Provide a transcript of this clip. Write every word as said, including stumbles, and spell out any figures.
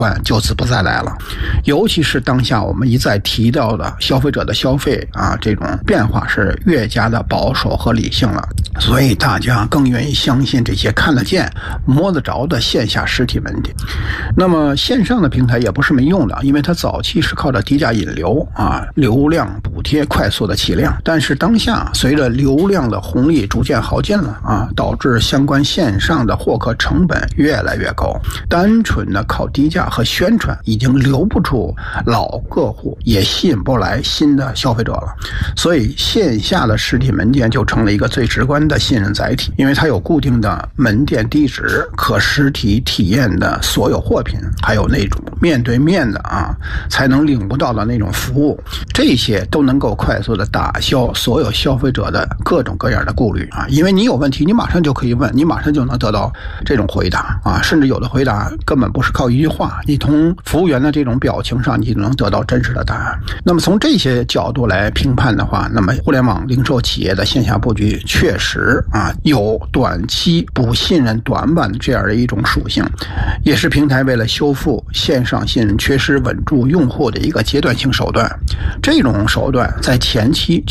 就此不再来了。尤其是当下我们一再提到的消费者的消费啊，这种变化是越加的保守和理性了，所以大家更愿意相信这些看得见摸得着的线下实体门店。那么线上的平台也不是没用的，因为它早期是靠着低价引流啊，流量补贴快速的起量，但是当下随着流量的红利逐渐耗尽了啊，导致相关线上的获客成本越来越高，单纯的靠低价和宣传已经留不住老客户，也吸引不来新的消费者了。所以线下的实体门店就成了一个最直观的信任载体，因为它有固定的门店地址、可实体体验的所有货品，还有那种面对面的啊才能领不到的那种服务，这些都能够快速的打消所有消费者的各种各样的顾虑啊，因为你有问题你马上就可以问，你马上就能得到这种回答啊，甚至有的回答根本不是靠一句话，你从服务员的这种表情上你就能得到真实的答案。那么从这些角度来评判的话，那么互联网零售企业的线下布局确实啊有短期补信任短板的这样的一种属性，也是平台为了修复线上信任缺失、稳住用户的一个阶段性手段。这种手段在前期